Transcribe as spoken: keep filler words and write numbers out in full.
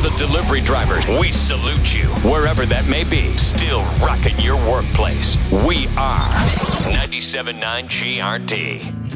the delivery drivers, we salute you. Wherever that may be, still rocking your workplace. We are ninety-seven point nine G R T.